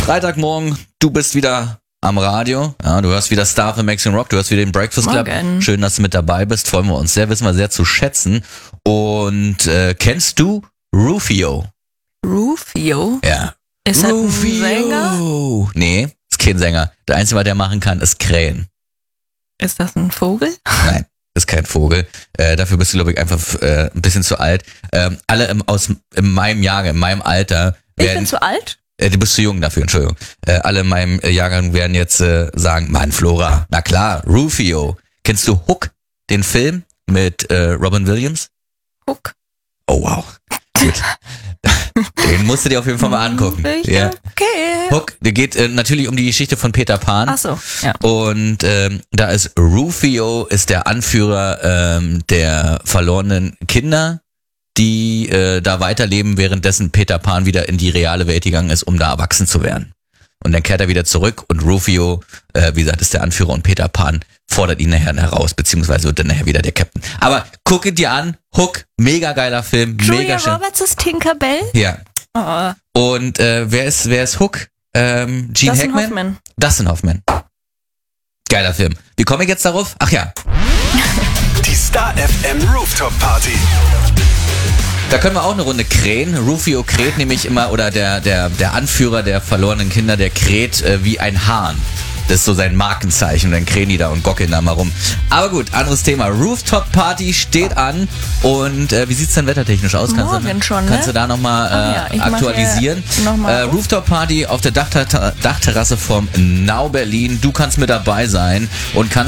Freitagmorgen, du bist wieder am Radio. Ja, du hörst wieder Star für Maxing Rock, du hörst wieder den Breakfast Club. Morgen. Schön, dass du mit dabei bist, freuen wir uns sehr, wissen wir sehr zu schätzen. Und kennst du Rufio? Rufio? Ja. Ist das ein Sänger? Nee, ist kein Sänger. Der Einzige, was der machen kann, ist krähen. Ist das ein Vogel? Nein, ist kein Vogel. Dafür bist du, glaube ich, einfach ein bisschen zu alt. Alle in meinem Jahrgang, in meinem Alter Ich werden... bin zu alt? Du bist zu jung dafür, Entschuldigung. Alle in meinem Jahrgang werden jetzt sagen, Mann, Flora, na klar, Rufio. Kennst du Hook, den Film mit Robin Williams? Hook. Oh, wow. Gut. Den musst du dir auf jeden Fall mal angucken. Ja. Okay. Hook, der geht natürlich um die Geschichte von Peter Pan. Ach so, ja. Und da ist Rufio, ist der Anführer der verlorenen Kinder, die da weiterleben, währenddessen Peter Pan wieder in die reale Welt gegangen ist, um da erwachsen zu werden. Und dann kehrt er wieder zurück und Rufio, wie gesagt, ist der Anführer und Peter Pan fordert ihn nachher heraus, beziehungsweise wird dann nachher wieder der Captain. Aber guck ihn dir an, Hook, mega geiler Film, Julia mega schön. Roberts ist Tinkerbell? Ja. Oh. Und wer ist Hook? Gene Hackman? Dustin Hoffman. Geiler Film. Wie komme ich jetzt darauf? Ach ja. Die Star FM Rooftop Party. Da können wir auch eine Runde krähen. Rufio kräht nämlich immer, oder der Anführer der verlorenen Kinder, der kräht wie ein Hahn. Das ist so sein Markenzeichen. Und dann krähen die da und gockeln da mal rum. Aber gut, anderes Thema. Rooftop Party steht an. Und wie sieht's denn wettertechnisch aus? Kannst du da nochmal aktualisieren? Rooftop Party auf der Dachterrasse vom Now Berlin. Du kannst mit dabei sein und kannst